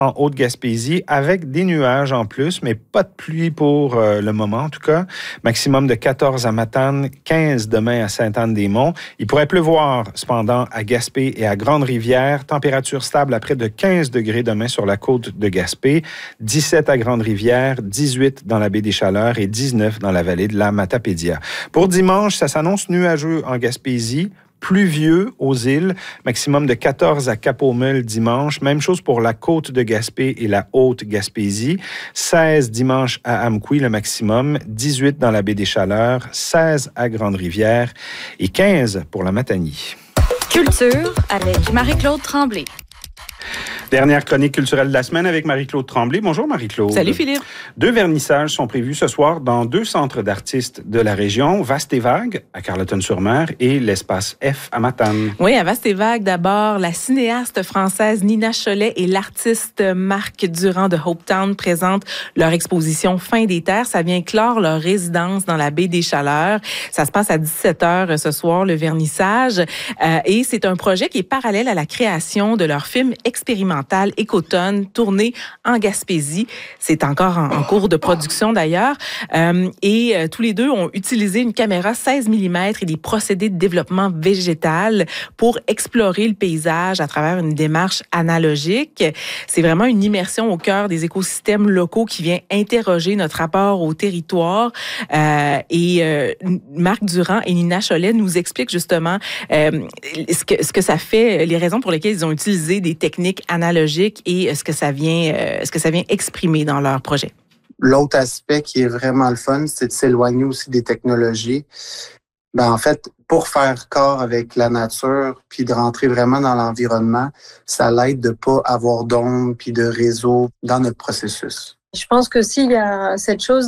en Haute-Gaspésie avec des nuages en plus, mais pas de pluie pour le moment en tout cas. Maximum de 14 à Matane, 15 demain à Sainte-Anne-des-Monts. Il pourrait pleuvoir cependant à Gaspé et à Grande-Rivière. Température stable à près de 15 degrés demain sur la côte de Gaspé, 17 à Grande-Rivière, 18 dans la baie des Chaleurs et 19 dans la vallée de la Matapédia. Pour dimanche, ça s'annonce nuageux en Gaspésie. Pluvieux aux îles, maximum de 14 à Cap-aux-Meules dimanche. Même chose pour la côte de Gaspé et la Haute-Gaspésie. 16 dimanche à Amqui, le maximum. 18 dans la baie des Chaleurs, 16 à Grande-Rivière et 15 pour la Matanie. Culture avec Marie-Claude Tremblay. Dernière chronique culturelle de la semaine avec Marie-Claude Tremblay. Bonjour Marie-Claude. Salut Philippe. 2 vernissages sont prévus ce soir dans 2 centres d'artistes de la région, Vaste et Vague à Carleton-sur-Mer et l'Espace F à Matane. Oui, à Vaste et Vague, d'abord, la cinéaste française Nina Cholet et l'artiste Marc Durand de Hopetown présentent leur exposition Fin des terres. Ça vient clore leur résidence dans la baie des Chaleurs. Ça se passe à 17h ce soir, le vernissage. Et c'est un projet qui est parallèle à la création de leur film expérimental Écotone, tourné en Gaspésie. C'est encore en cours de production d'ailleurs. Et tous les deux ont utilisé une caméra 16 mm et des procédés de développement végétal pour explorer le paysage à travers une démarche analogique. C'est vraiment une immersion au cœur des écosystèmes locaux qui vient interroger notre rapport au territoire. Et Marc Durand et Nina Cholet nous expliquent justement ce que ça fait, les raisons pour lesquelles ils ont utilisé des techniques analogiques et ce que ça vient exprimer dans leur projet. L'autre aspect qui est vraiment le fun, c'est de s'éloigner aussi des technologies. En fait, pour faire corps avec la nature, puis de rentrer vraiment dans l'environnement, ça l'aide de pas avoir d'ondes puis de réseau dans notre processus. Je pense que s'il y a cette chose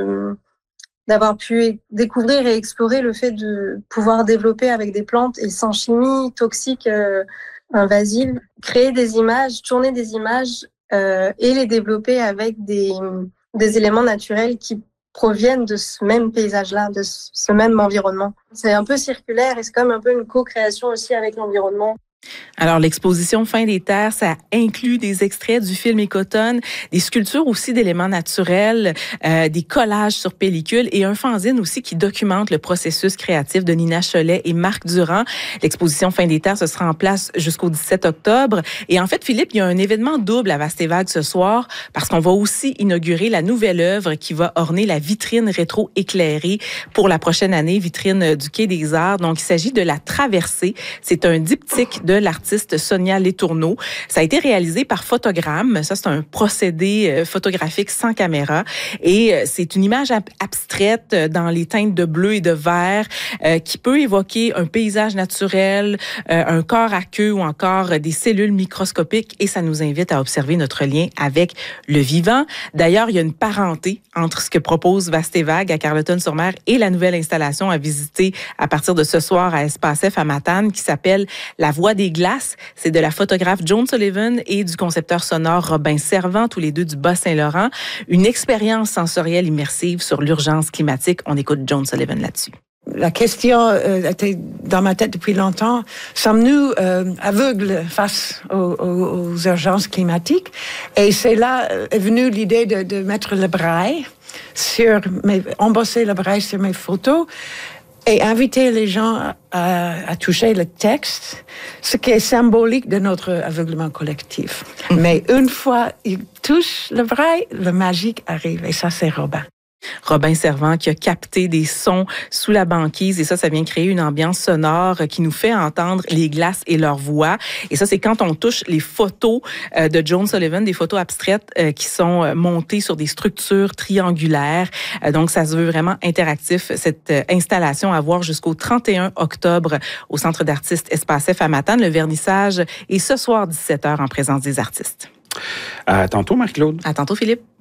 d'avoir pu découvrir et explorer le fait de pouvoir développer avec des plantes et sans chimie toxique invasive, créer des images, tourner des images et les développer avec des éléments naturels qui proviennent de ce même paysage-là, de ce même environnement. C'est un peu circulaire et c'est comme un peu une co-création aussi avec l'environnement. Alors, l'exposition Fin des terres, ça inclut des extraits du film Écotone, des sculptures aussi d'éléments naturels, des collages sur pellicule et un fanzine aussi qui documente le processus créatif de Nina Cholet et Marc Durand. L'exposition Fin des terres, ce sera en place jusqu'au 17 octobre. Et en fait, Philippe, il y a un événement double à Vaste et Vague ce soir parce qu'on va aussi inaugurer la nouvelle œuvre qui va orner la vitrine rétro-éclairée pour la prochaine année, vitrine du Quai des Arts. Donc, il s'agit de La Traversée. C'est un diptyque de l'artiste Sonia Letourneau. Ça a été réalisé par Photogramme. Ça, c'est un procédé photographique sans caméra. Et c'est une image abstraite dans les teintes de bleu et de vert qui peut évoquer un paysage naturel, un corps à queue ou encore des cellules microscopiques. Et ça nous invite à observer notre lien avec le vivant. D'ailleurs, il y a une parenté entre ce que propose Vaste et Vague à Carleton-sur-Mer et la nouvelle installation à visiter à partir de ce soir à Espace F à Matane qui s'appelle La Voix des glaces. C'est de la photographe Joan Sullivan et du concepteur sonore Robin Servant, tous les deux du Bas-Saint-Laurent. Une expérience sensorielle immersive sur l'urgence climatique. On écoute Joan Sullivan là-dessus. La question était dans ma tête depuis longtemps. Sommes-nous aveugles face aux urgences climatiques? Et c'est là est venue l'idée de mettre le braille embosser le braille sur mes photos et inviter les gens à toucher le texte, ce qui est symbolique de notre aveuglement collectif. Mais une fois ils touchent le braille, le magique arrive. Et ça, c'est Robin. Robin Servant qui a capté des sons sous la banquise et ça vient créer une ambiance sonore qui nous fait entendre les glaces et leur voix. Et ça, c'est quand on touche les photos de Joan Sullivan, des photos abstraites qui sont montées sur des structures triangulaires. Donc, ça se veut vraiment interactif, cette installation à voir jusqu'au 31 octobre au Centre d'artistes Espace F à Matane. Le vernissage est ce soir 17h en présence des artistes. À tantôt, Marie-Claude. À tantôt, Philippe.